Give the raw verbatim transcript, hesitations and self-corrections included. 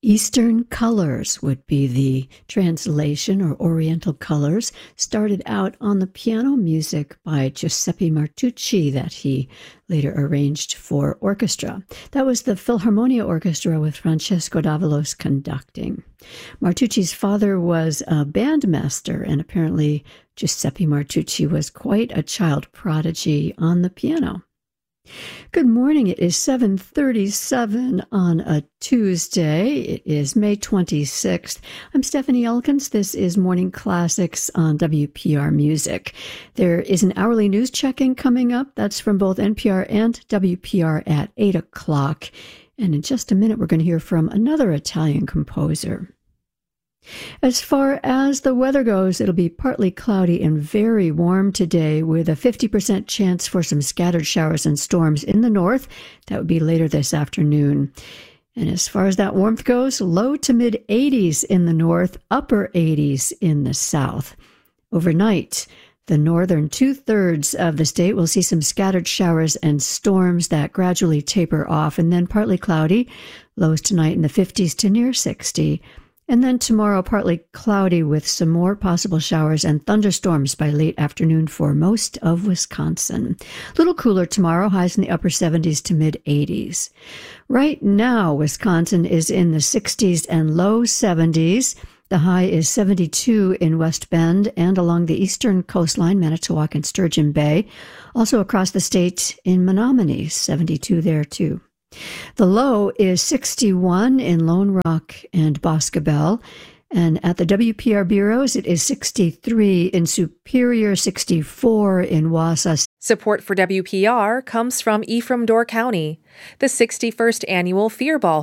Eastern Colors would be the translation, or Oriental Colors, started out on the piano music by Giuseppe Martucci that he later arranged for orchestra. That was the Philharmonia Orchestra with Francesco Davalos conducting. Martucci's father was a bandmaster, and apparently Giuseppe Martucci was quite a child prodigy on the piano. Good morning. It is seven thirty-seven on a Tuesday. It is May twenty-sixth. I'm Stephanie Elkins. This is Morning Classics on W P R Music. There is an hourly news check-in coming up. That's from both N P R and W P R at eight o'clock. And in just a minute, we're going to hear from another Italian composer. As far as the weather goes, it'll be partly cloudy and very warm today with a fifty percent chance for some scattered showers and storms in the north. That would be later this afternoon. And as far as that warmth goes, low to mid eighties in the north, upper eighties in the south. Overnight, the northern two-thirds of the state will see some scattered showers and storms that gradually taper off, and then partly cloudy, lows tonight in the fifties to near sixty. And then tomorrow, partly cloudy with some more possible showers and thunderstorms by late afternoon for most of Wisconsin. A little cooler tomorrow, highs in the upper seventies to mid eighties. Right now, Wisconsin is in the sixties and low seventies. The high is seventy-two in West Bend and along the eastern coastline, Manitowoc and Sturgeon Bay. Also across the state in Menominee, seventy-two there too. The low is sixty-one in Lone Rock and Boscobel, and at the W P R bureaus, it is sixty-three in Superior, sixty-four in Wausau. Support for W P R comes from Ephraim Door County. The sixty-first Annual Fearball